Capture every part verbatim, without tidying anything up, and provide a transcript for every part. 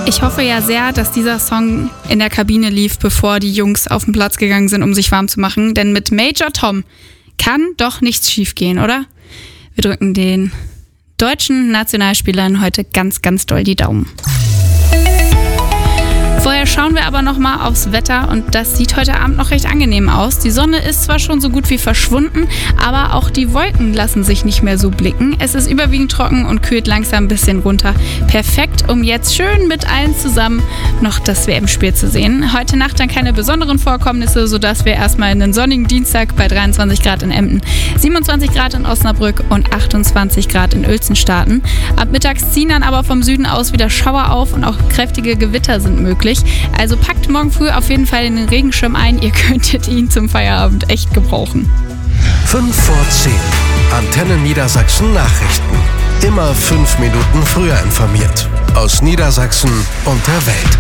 Ich hoffe ja sehr, dass dieser Song in der Kabine lief, bevor die Jungs auf den Platz gegangen sind, um sich warm zu machen. Denn mit Major Tom kann doch nichts schiefgehen, oder? Wir drücken den deutschen Nationalspielern heute ganz, ganz doll die Daumen. Vorher schauen wir aber nochmal aufs Wetter und das sieht heute Abend noch recht angenehm aus. Die Sonne ist zwar schon so gut wie verschwunden, aber auch die Wolken lassen sich nicht mehr so blicken. Es ist überwiegend trocken und kühlt langsam ein bisschen runter. Perfekt, um jetzt schön mit allen zusammen noch das W M-Spiel zu sehen. Heute Nacht dann keine besonderen Vorkommnisse, sodass wir erstmal in einen sonnigen Dienstag bei dreiundzwanzig Grad in Emden, siebenundzwanzig Grad in Osnabrück und achtundzwanzig Grad in Uelzen starten. Ab mittags ziehen dann aber vom Süden aus wieder Schauer auf und auch kräftige Gewitter sind möglich. Also packt morgen früh auf jeden Fall in den Regenschirm ein, ihr könntet ihn zum Feierabend echt gebrauchen. fünf vor zehn. Antenne Niedersachsen Nachrichten. Immer fünf Minuten früher informiert. Aus Niedersachsen und der Welt.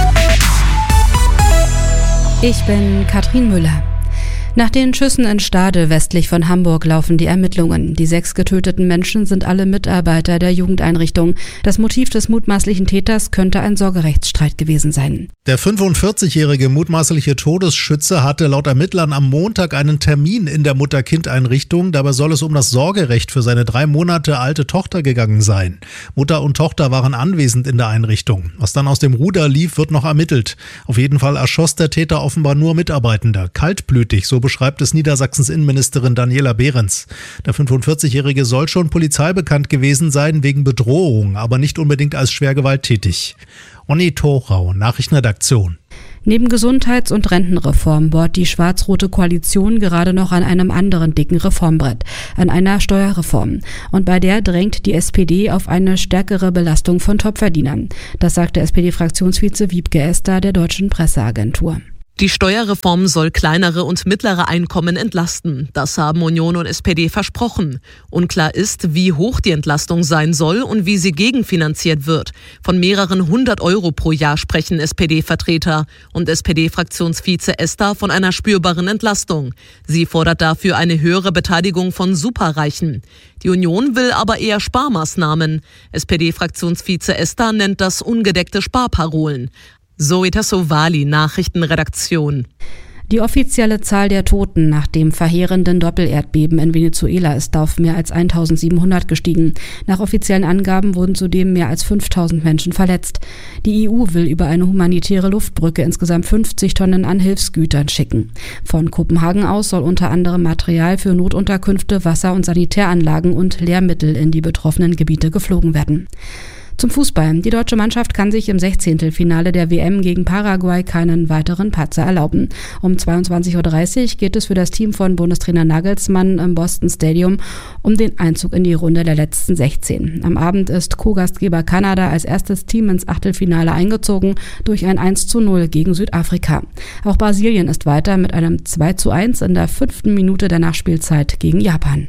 Ich bin Katrin Müller. Nach den Schüssen in Stade westlich von Hamburg laufen die Ermittlungen. Die sechs getöteten Menschen sind alle Mitarbeiter der Jugendeinrichtung. Das Motiv des mutmaßlichen Täters könnte ein Sorgerechtsstreit gewesen sein. Der fünfundvierzigjährige mutmaßliche Todesschütze hatte laut Ermittlern am Montag einen Termin in der Mutter-Kind-Einrichtung. Dabei soll es um das Sorgerecht für seine drei Monate alte Tochter gegangen sein. Mutter und Tochter waren anwesend in der Einrichtung. Was dann aus dem Ruder lief, wird noch ermittelt. Auf jeden Fall erschoss der Täter offenbar nur Mitarbeitende. Kaltblütig, so beschreibt es Niedersachsens Innenministerin Daniela Behrens. Der fünfundvierzigjährige soll schon polizeibekannt gewesen sein wegen Bedrohung, aber nicht unbedingt als schwer gewalttätig. Onni Thorau, Nachrichtenredaktion. Neben Gesundheits- und Rentenreform bohrt die schwarz-rote Koalition gerade noch an einem anderen dicken Reformbrett, an einer Steuerreform. Und bei der drängt die S P D auf eine stärkere Belastung von Topverdienern. Das sagte S P D-Fraktionsvize Wiebke Esther der Deutschen Presseagentur. Die Steuerreform soll kleinere und mittlere Einkommen entlasten. Das haben Union und S P D versprochen. Unklar ist, wie hoch die Entlastung sein soll und wie sie gegenfinanziert wird. Von mehreren hundert Euro pro Jahr sprechen S P D-Vertreter und S P D-Fraktionsvize Esther von einer spürbaren Entlastung. Sie fordert dafür eine höhere Beteiligung von Superreichen. Die Union will aber eher Sparmaßnahmen. S P D-Fraktionsvize Esther nennt das ungedeckte Sparparolen. Zoe Tassovali, Nachrichtenredaktion. Die offizielle Zahl der Toten nach dem verheerenden Doppelerdbeben in Venezuela ist auf mehr als eintausendsiebenhundert gestiegen. Nach offiziellen Angaben wurden zudem mehr als fünftausend Menschen verletzt. Die E U will über eine humanitäre Luftbrücke insgesamt fünfzig Tonnen an Hilfsgütern schicken. Von Kopenhagen aus soll unter anderem Material für Notunterkünfte, Wasser- und Sanitäranlagen und Lehrmittel in die betroffenen Gebiete geflogen werden. Zum Fußball. Die deutsche Mannschaft kann sich im Sechzehntelfinale der W M gegen Paraguay keinen weiteren Patzer erlauben. Um zweiundzwanzig Uhr dreißig geht es für das Team von Bundestrainer Nagelsmann im Boston Stadium um den Einzug in die Runde der letzten sechzehn. Am Abend ist Co-Gastgeber Kanada als erstes Team ins Achtelfinale eingezogen durch ein eins zu null gegen Südafrika. Auch Brasilien ist weiter mit einem zwei zu eins in der fünften Minute der Nachspielzeit gegen Japan.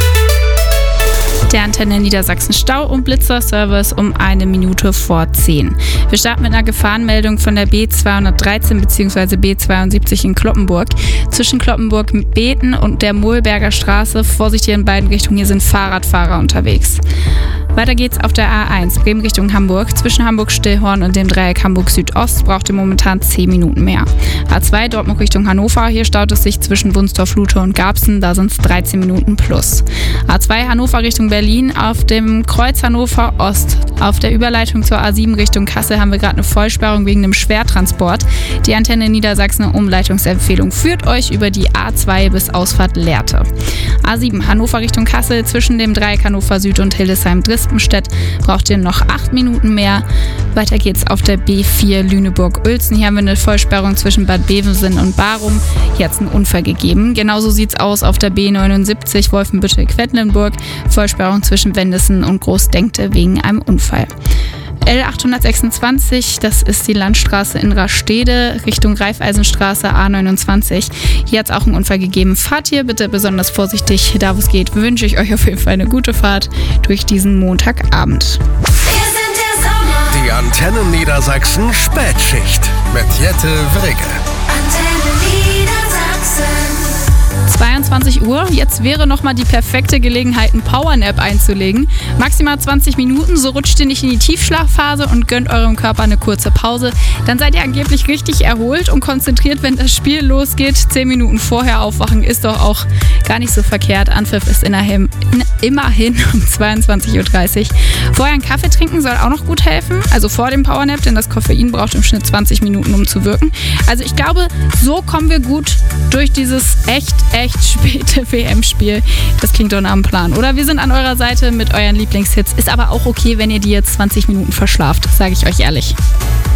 Der Antenne Niedersachsen Stau- und Blitzerservice um eine Minute vor zehn. Wir starten mit einer Gefahrenmeldung von der B zweihundertdreizehn bzw. B zweiundsiebzig in Cloppenburg. Zwischen Cloppenburg-Beten und der Mohlberger Straße. Vorsicht hier in beiden Richtungen, hier sind Fahrradfahrer unterwegs. Weiter geht's auf der A eins, Bremen Richtung Hamburg. Zwischen Hamburg-Stillhorn und dem Dreieck Hamburg-Südost braucht ihr momentan zehn Minuten mehr. A zwei, Dortmund Richtung Hannover. Hier staut es sich zwischen Wunstorf-Lute und Garbsen. Da sind es dreizehn Minuten plus. A zwei, Hannover Richtung Berlin. Auf dem Kreuz Hannover Ost. Auf der Überleitung zur A sieben Richtung Kassel haben wir gerade eine Vollsperrung wegen einem Schwertransport. Die Antenne Niedersachsen Umleitungsempfehlung führt euch über die A zwei bis Ausfahrt Lehrte. A sieben, Hannover Richtung Kassel. Zwischen dem Dreieck Hannover Süd und Hildesheim-Drispenstedt braucht ihr noch acht Minuten mehr. Weiter geht's auf der B vier Lüneburg-Uelzen. Hier haben wir eine Vollsperrung zwischen Bad Bevensen und Barum. Hier hat es einen Unfall gegeben. Genauso sieht's aus auf der B neunundsiebzig Wolfenbüttel-Quedlinburg. Vollsperrung zwischen Wendessen und Großdenkte wegen einem Unfall. L achthundertsechsundzwanzig, das ist die Landstraße in Rastede, Richtung Raiffeisenstraße A neunundzwanzig. Hier hat es auch einen Unfall gegeben. Fahrt hier bitte besonders vorsichtig. Da wo es geht, wünsche ich euch auf jeden Fall eine gute Fahrt durch diesen Montagabend. Die Antenne Niedersachsen Spätschicht mit Jette Wrigge. Antenne Niedersachsen. zweiundzwanzig Uhr. Jetzt wäre nochmal die perfekte Gelegenheit, einen Powernap einzulegen. Maximal zwanzig Minuten, so rutscht ihr nicht in die Tiefschlafphase und gönnt eurem Körper eine kurze Pause. Dann seid ihr angeblich richtig erholt und konzentriert, wenn das Spiel losgeht. Zehn Minuten vorher aufwachen ist doch auch gar nicht so verkehrt. Anpfiff ist immerhin, immerhin um zweiundzwanzig Uhr dreißig. Vorher einen Kaffee trinken soll auch noch gut helfen. Also vor dem Powernap, denn das Koffein braucht im Schnitt zwanzig Minuten, um zu wirken. Also ich glaube, so kommen wir gut durch dieses echt, echt späte W M-Spiel. Das klingt doch nach einem Plan, oder? Wir sind an eurer Seite mit euren Lieblingshits. Ist aber auch okay, wenn ihr die jetzt zwanzig Minuten verschlaft, sage ich euch ehrlich.